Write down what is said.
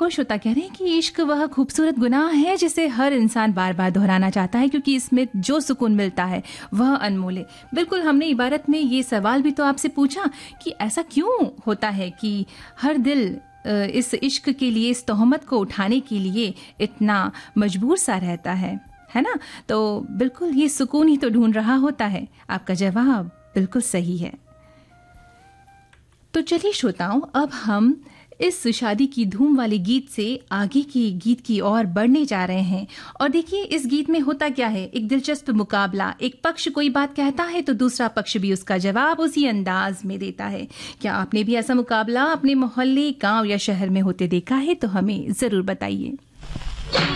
एक और श्रोता कह रहे हैं कि इश्क वह खूबसूरत गुनाह है जिसे हर इंसान बार बार दोहराना चाहता है, क्योंकि इसमें जो सुकून मिलता है वह अनमोल है। बिल्कुल, हमने इबारत में ये सवाल भी तो आपसे पूछा कि ऐसा क्यों होता है कि हर दिल इस इश्क के लिए, इस तोहमत को उठाने के लिए इतना मजबूर सा रहता है ना? तो बिल्कुल ये सुकून ही तो ढूंढ रहा होता है। आपका जवाब बिल्कुल सही है। तो चलिए श्रोताओं, अब हम इस शादी की धूम वाले गीत से आगे की गीत की ओर बढ़ने जा रहे हैं। और देखिए, इस गीत में होता क्या है, एक दिलचस्प मुकाबला। एक पक्ष कोई बात कहता है तो दूसरा पक्ष भी उसका जवाब उसी अंदाज में देता है। क्या आपने भी ऐसा मुकाबला अपने मोहल्ले, गांव या शहर में होते देखा है? तो हमें जरूर बताइए।